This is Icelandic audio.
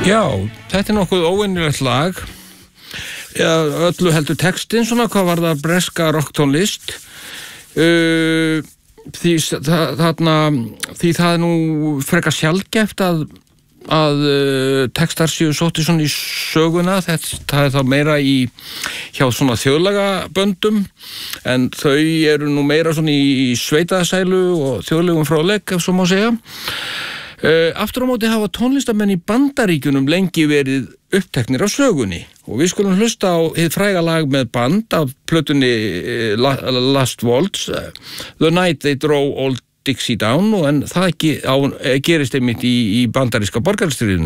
Já, þetta nokkuð óvenjulegt lag. Já, öllu heldur textin svona, hvað var það breska rocktónlist. Því það nú frekar sjaldgæft að textar séu sóttir svona í söguna. Það þá meira hjá svona þjóðlagaböndum, en þau eru nú meira svona í sveitaðsælu og þjóðlegum fróðleik, ef svo má segja. Aftur á móti hafa tónlistamenn í Bandaríkjunum lengi verið uppteknir af sögunni, og við skulum hlusta á hið fræga lag með band af plötunni Last Waltz, The Night They Drove Old Dixie Down, en það gerist einmitt í bandaríska borgarastríðinu.